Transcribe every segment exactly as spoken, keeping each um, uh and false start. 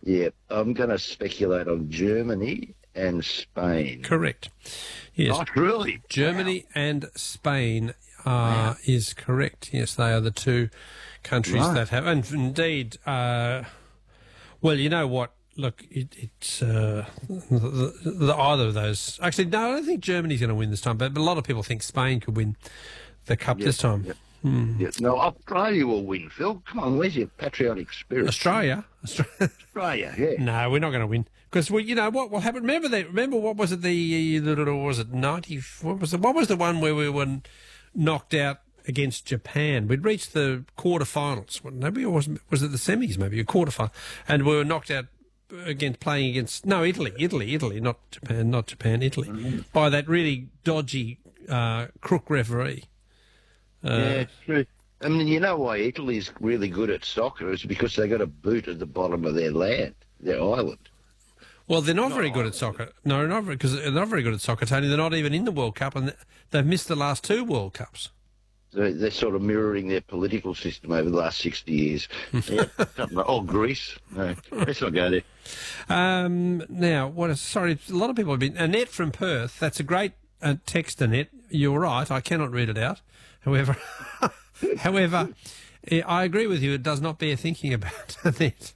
Yeah, I'm going to speculate on Germany and Spain. Correct. Yes. Not really. Germany Wow. and Spain uh, Wow. is correct. Yes, they are the two countries Right. that have, and indeed, uh, well, you know what? Look, it, it's uh, the, the, the, either of those. Actually, no, I don't think Germany's going to win this time, but, but a lot of people think Spain could win the cup Yep, this time. yep. Hmm. Yeah. No, Australia will win, Phil. Come on, where's your patriotic spirit? Australia? Australia. Australia, yeah. No, we're not going to win because we, you know, what will happen? Remember that? Remember what was it? The was it ninety? What was the what was the one where we were knocked out against Japan? We'd reached the quarterfinals. Maybe it was was it the semis? Maybe a quarterfinal, and we were knocked out against playing against no Italy, Italy, Italy, not Japan, not Japan, Italy, mm-hmm. by that really dodgy uh, crook referee. Uh, yeah, it's true. I mean, you know why Italy's really good at soccer is because they got a boot at the bottom of their land, their island. Well, they're not, not very good at soccer. No, not because they're not very good at soccer, Tony. They're not even in the World Cup, and they've missed the last two World Cups. So they're sort of mirroring their political system over the last sixty years. Yeah, something like, oh, Greece. No, let's not go there. Um, now, what? Is, sorry, a lot of people have been. Annette from Perth. That's a great uh, text, Annette. You're right. I cannot read it out. However, however, I agree with you. It does not bear thinking about Annette.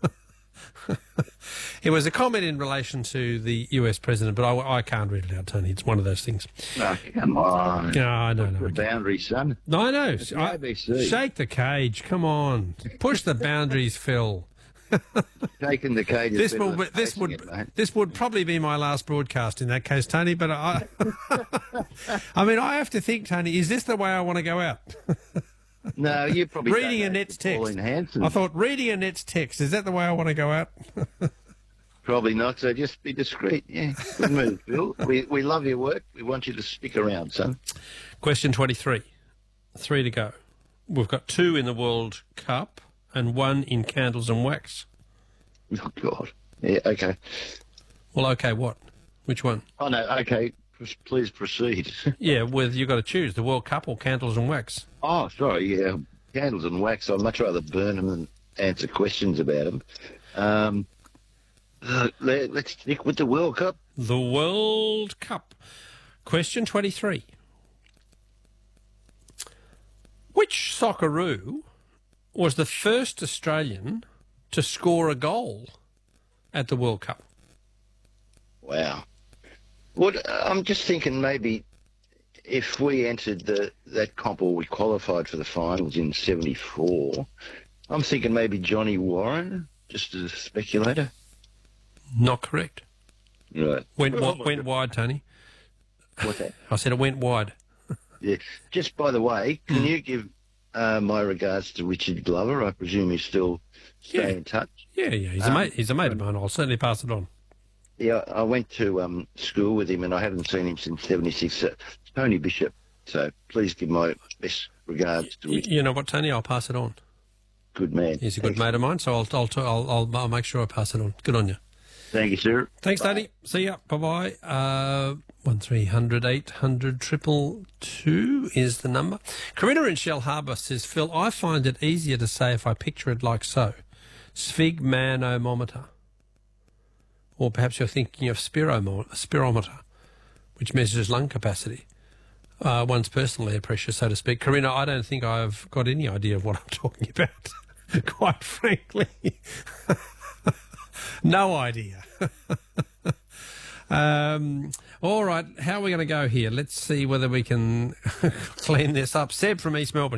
It was a comment in relation to the U S president, but I, I can't read it out, Tony. It's one of those things. No, come on. No, I know. The boundary, son. No, I know. It's the I, A B C. Shake the cage. Come on. Push the boundaries, Phil. Taking the cage. This will be, this would it, this would probably be my last broadcast in that case, Tony. But I, I mean, I have to think, Tony. Is this the way I want to go out? No, you probably reading Annette's text. I thought reading Annette's text. Is that the way I want to go out? Probably not. So just be discreet. Yeah, good move, Phil. We we love your work. We want you to stick around, son. Question twenty-three. Three to go. We've got two in the World Cup and one in candles and wax. Oh God. Yeah. Okay. Well, okay. What? Which one? Oh no. Okay. Please proceed. Yeah. Well, you got to choose the World Cup or candles and wax. Oh, sorry. Yeah. Candles and wax. I'd much rather burn them than answer questions about them. Um. Uh, let, let's stick with the World Cup. The World Cup. Question twenty-three. Which Socceroo was the first Australian to score a goal at the World Cup? Wow. What I'm just thinking maybe if we entered the that comp or we qualified for the finals in seventy-four, I'm thinking maybe Johnny Warren, just as a speculator. Not correct. Right. Went oh went wide, Tony. What's that? I said it went wide. Yeah. Just by the way, can you give uh, my regards to Richard Glover? I presume he's still staying yeah. in touch. Yeah, yeah. He's um, a mate. He's a mate of mine. I'll certainly pass it on. Yeah, I went to um, school with him, and I haven't seen him since seventy-six. Uh, Tony Bishop. So please give my best regards to Richard. You know what, Tony? I'll pass it on. Good man. He's a Thanks. good mate of mine, so I'll I'll I'll, I'll, I'll make sure I pass it on. Good on you. Thank you, sir. Thanks, Tony. See ya. Bye-bye. Uh, one three hundred eight hundred triple two is the number. Corinna in Shell Harbour says, Phil, I find it easier to say if I picture it like so. Sphygmanometer. Or perhaps you're thinking of spiromo- spirometer, which measures lung capacity. Uh, one's personal air pressure, so to speak. Corinna, I don't think I've got any idea of what I'm talking about, quite frankly. No idea. um, all right, how are we going to go here? Let's see whether we can clean this up. Seb from East Melbourne.